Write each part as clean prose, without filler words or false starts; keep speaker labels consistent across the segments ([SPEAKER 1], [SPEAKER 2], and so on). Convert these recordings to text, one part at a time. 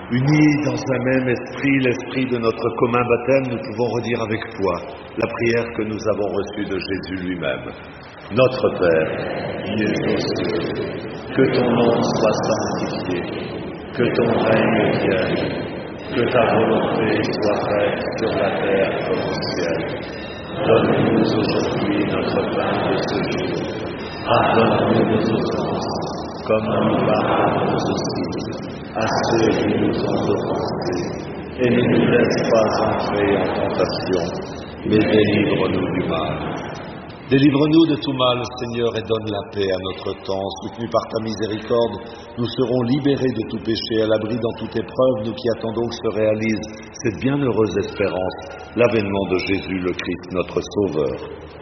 [SPEAKER 1] Unis dans un même esprit, l'esprit de notre commun baptême, nous pouvons redire avec foi la prière que nous avons reçue de Jésus lui-même. Notre Père, qui es aux cieux, que ton nom soit sanctifié, que ton règne vienne, que ta volonté soit faite sur la terre comme au ciel. Donne-nous aujourd'hui notre pain de ce jour. Pardonne-nous nos offenses, comme nous pardonnons aussi à ceux qui nous ont offensés. Et ne nous laisse pas entrer en tentation, mais délivre-nous du mal. Délivre-nous de tout mal, Seigneur, et donne la paix à notre temps. Soutenus par ta miséricorde, nous serons libérés de tout péché, à l'abri dans toute épreuve, nous qui attendons que se réalise cette bienheureuse espérance, l'avènement de Jésus le Christ, notre Sauveur.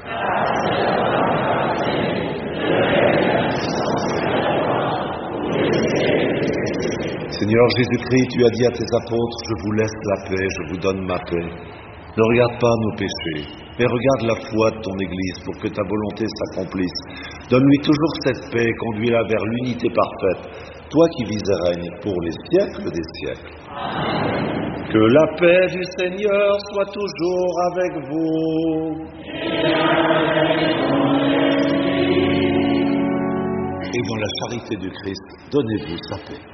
[SPEAKER 1] Seigneur Jésus-Christ, tu as dit à tes apôtres, je vous laisse la paix, je vous donne ma paix. Ne regarde pas nos péchés, mais regarde la foi de ton Église pour que ta volonté s'accomplisse. Donne-lui toujours cette paix et conduis-la vers l'unité parfaite, toi qui vis et règnes pour les siècles des siècles. Amen. Que la paix du Seigneur soit toujours avec vous. Et dans la charité du Christ, donnez-vous sa paix.